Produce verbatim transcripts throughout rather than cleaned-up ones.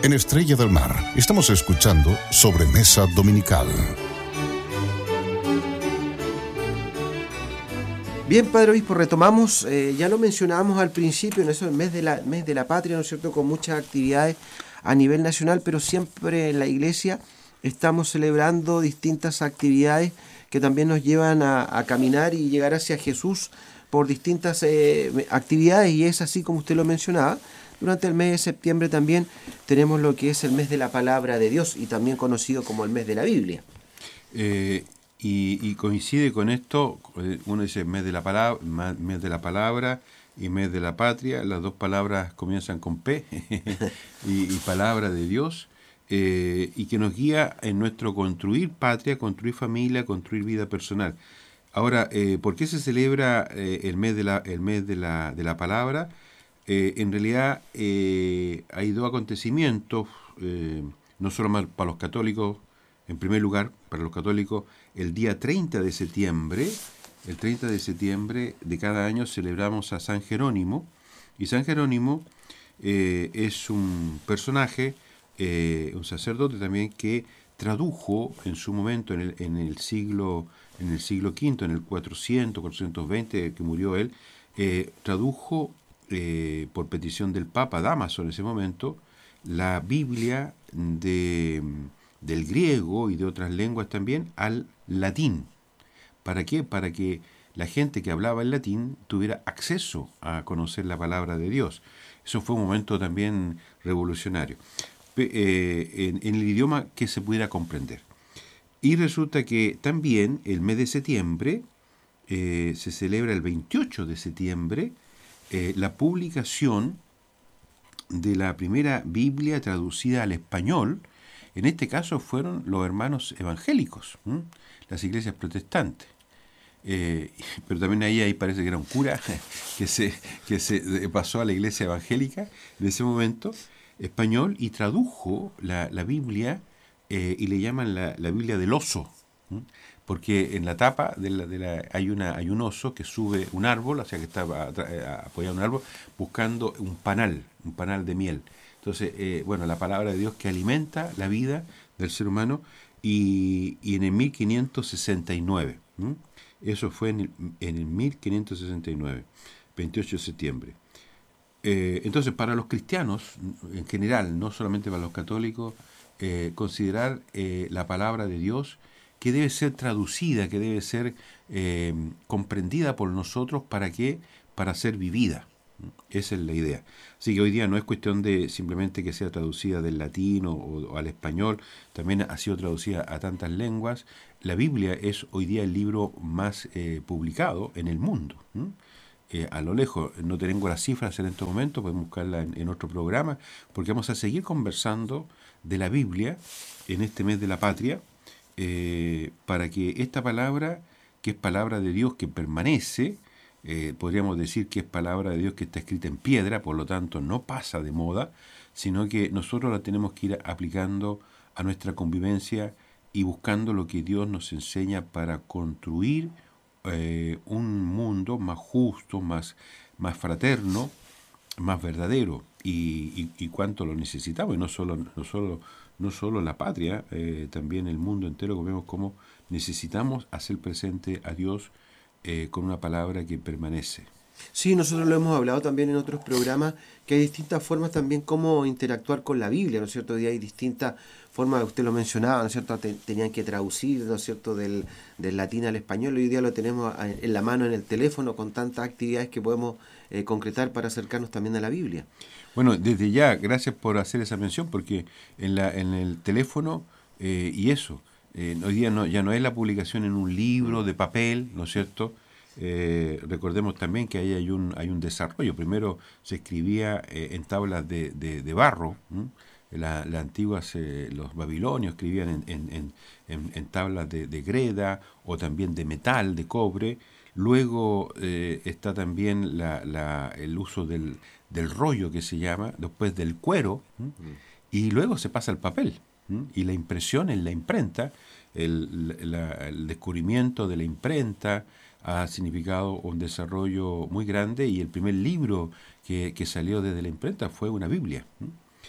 En Estrella del Mar estamos escuchando Sobremesa Dominical. Bien, Padre Obispo, retomamos, eh, ya lo mencionábamos al principio, en eso el mes de la mes de la patria, ¿no es cierto?, con muchas actividades a nivel nacional, pero siempre en la iglesia estamos celebrando distintas actividades que también nos llevan a, a caminar y llegar hacia Jesús por distintas eh, actividades, y es así como usted lo mencionaba. Durante el mes de septiembre también tenemos lo que es el mes de la palabra de Dios, y también conocido como el mes de la Biblia. Eh, y, y coincide con esto, uno dice mes de la palabra, mes de la palabra y mes de la patria. Las dos palabras comienzan con P y, y palabra de Dios, eh, y que nos guía en nuestro construir patria, construir familia, construir vida personal. Ahora, eh, ¿por qué se celebra eh, el mes de la el mes de la de la palabra? Eh, en realidad eh, hay dos acontecimientos, eh, no solo para los católicos. En primer lugar, para los católicos, el día treinta de septiembre, el treinta de septiembre de cada año celebramos a San Jerónimo, y San Jerónimo eh, es un personaje, eh, un sacerdote también, que tradujo en su momento, en el, en el siglo en el siglo quinto, en el cuatrocientos, cuatrocientos veinte, que murió él, eh, tradujo eh, por petición del Papa Dámaso en ese momento la Biblia de... del griego y de otras lenguas también al latín. ¿Para qué? Para que la gente que hablaba el latín tuviera acceso a conocer la palabra de Dios. Eso fue un momento también revolucionario, eh, en, en el idioma que se pudiera comprender. Y resulta que también el mes de septiembre eh, se celebra el veintiocho de septiembre eh, la publicación de la primera Biblia traducida al español. En este caso fueron los hermanos evangélicos, ¿m? las iglesias protestantes. Eh, pero también ahí, ahí parece que era un cura que se, que se pasó a la iglesia evangélica en ese momento, español, y tradujo la, la Biblia, eh, y le llaman la, la Biblia del oso, ¿m? Porque en la tapa de la, de la, hay, una, hay un oso que sube un árbol, o sea que está apoyado en un árbol, buscando un panal, un panal de miel. Entonces, eh, bueno, la palabra de Dios que alimenta la vida del ser humano, y, y en el mil quinientos sesenta y nueve, ¿m? Eso fue en el, en el mil quinientos sesenta y nueve, veintiocho de septiembre. Eh, entonces, para los cristianos en general, no solamente para los católicos, eh, considerar eh, la palabra de Dios, que debe ser traducida, que debe ser eh, comprendida por nosotros, ¿para qué? Para ser vivida. Esa es la idea. Así que hoy día no es cuestión de simplemente que sea traducida del latín o, o al español, también ha sido traducida a tantas lenguas. La Biblia es hoy día el libro más eh, publicado en el mundo. ¿Mm? Eh, a lo lejos, no tengo las cifras en este momento, podemos buscarla en, en otro programa, porque vamos a seguir conversando de la Biblia en este mes de la patria, eh, para que esta palabra, que es palabra de Dios que permanece, Eh, podríamos decir que es palabra de Dios que está escrita en piedra, por lo tanto no pasa de moda, sino que nosotros la tenemos que ir aplicando a nuestra convivencia y buscando lo que Dios nos enseña para construir eh, un mundo más justo, más, más fraterno, más verdadero, y, y, y cuánto lo necesitamos, y no solo, no solo, no solo la patria, eh, también el mundo entero, como vemos cómo necesitamos hacer presente a Dios Eh, con una palabra que permanece. Sí, nosotros lo hemos hablado también en otros programas, que hay distintas formas también cómo interactuar con la Biblia, ¿no es cierto? Hoy día hay distintas formas, usted lo mencionaba, ¿no es cierto? Te, tenían que traducir, ¿no es cierto?, del, del latín al español. Hoy día lo tenemos en la mano, en el teléfono, con tantas actividades que podemos eh, concretar para acercarnos también a la Biblia. Bueno, desde ya, gracias por hacer esa mención, porque en, la, en el teléfono, eh, y eso, Eh, hoy día no, ya no es la publicación en un libro de papel, ¿no es cierto? Eh, recordemos también que ahí hay un, hay un desarrollo. Primero se escribía eh, en tablas de, de, de barro. ¿m? La, la antiguas, eh, los babilonios escribían en, en, en, en, en tablas de, de greda, o también de metal, de cobre. Luego eh, está también la, la, el uso del, del rollo, que se llama, después del cuero, ¿m? Y luego se pasa al papel. Y la impresión en la imprenta, el, la, el descubrimiento de la imprenta ha significado un desarrollo muy grande, y el primer libro que, que salió desde la imprenta fue una Biblia.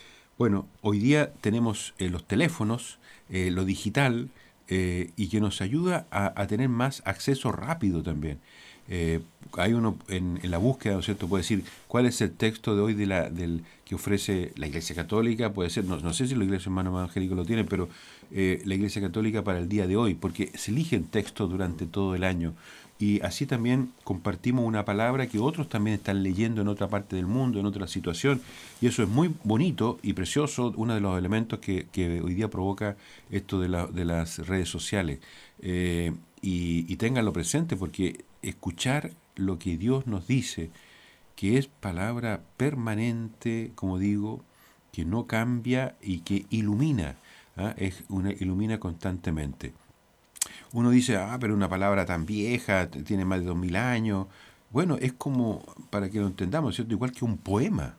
Bueno, hoy día tenemos eh, los teléfonos, eh, lo digital, eh, y que nos ayuda a, a tener más acceso rápido también. Eh, hay uno en, en la búsqueda, ¿no es cierto? Puede decir cuál es el texto de hoy de la, del que ofrece la Iglesia Católica, puede ser, no, no sé si los iglesias hermanos evangélicos lo tienen, pero eh, la Iglesia Católica para el día de hoy, porque se eligen textos durante todo el año. Y así también compartimos una palabra que otros también están leyendo en otra parte del mundo, en otra situación. Y eso es muy bonito y precioso, uno de los elementos que, que hoy día provoca esto de, la, de las redes sociales. Eh, y, y ténganlo presente, porque escuchar lo que Dios nos dice, que es palabra permanente, como digo, que no cambia y que ilumina, ¿ah? es una, ilumina constantemente. Uno dice, ah, pero una palabra tan vieja, tiene más de dos mil años. Bueno, es como, para que lo entendamos, ¿cierto? Igual que un poema,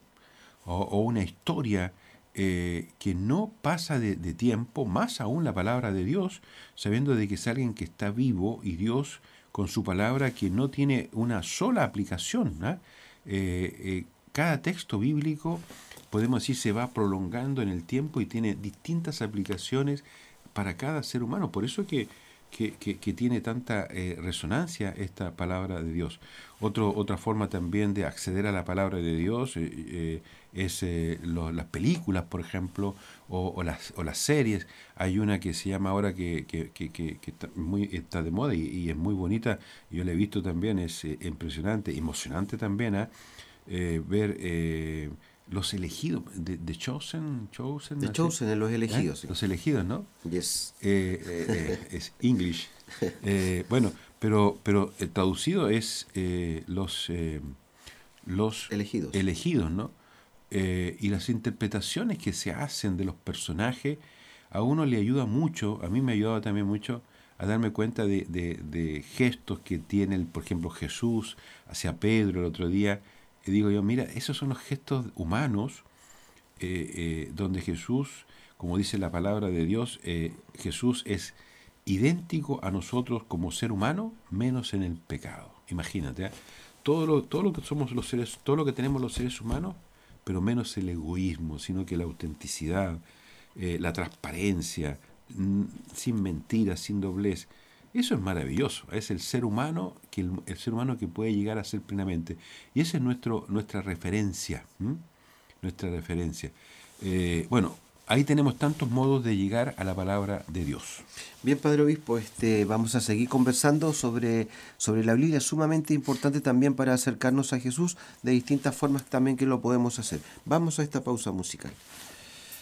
o, o una historia eh, que no pasa de, de tiempo, más aún la palabra de Dios, sabiendo de que es alguien que está vivo y Dios con su palabra que no tiene una sola aplicación. ¿eh? Eh, eh, cada texto bíblico, podemos decir, se va prolongando en el tiempo y tiene distintas aplicaciones para cada ser humano. Por eso que, que, que, que tiene tanta eh, resonancia esta palabra de Dios. Otro, otra forma también de acceder a la palabra de Dios eh, eh, es eh, lo, las películas, por ejemplo, o, o, las, o las series. Hay una que se llama ahora que, que, que, que, que está, muy, está de moda y, y es muy bonita. Yo la he visto también, es eh, impresionante, emocionante también, ¿eh? Eh, ver... Eh, Los elegidos, de, de Chosen, Chosen, The Chosen, en los elegidos. ¿Eh? Sí. Los elegidos, ¿no? Yes. Eh, eh, eh, es English. Eh, bueno, pero pero eh, traducido es eh, los eh, los elegidos, elegidos, ¿no? Eh, y las interpretaciones que se hacen de los personajes a uno le ayuda mucho, a mí me ha ayudado también mucho a darme cuenta de, de, de gestos que tiene, por ejemplo, Jesús hacia Pedro el otro día. Y digo yo, mira, esos son los gestos humanos eh, eh, donde Jesús, como dice la palabra de Dios, eh, Jesús es idéntico a nosotros como ser humano, menos en el pecado. Imagínate, ¿eh? todo lo, todo lo que somos los seres, todo lo que tenemos los seres humanos, pero menos el egoísmo, sino que la autenticidad, eh, la transparencia, mm, sin mentiras, sin doblez. Eso es maravilloso, es el ser humano que el, el ser humano que puede llegar a ser plenamente. Y esa es nuestro, nuestra referencia, ¿m? nuestra referencia. Eh, bueno, ahí tenemos tantos modos de llegar a la palabra de Dios. Bien, Padre Obispo, este, vamos a seguir conversando sobre, sobre la Biblia, sumamente importante también para acercarnos a Jesús, de distintas formas también que lo podemos hacer. Vamos a esta pausa musical.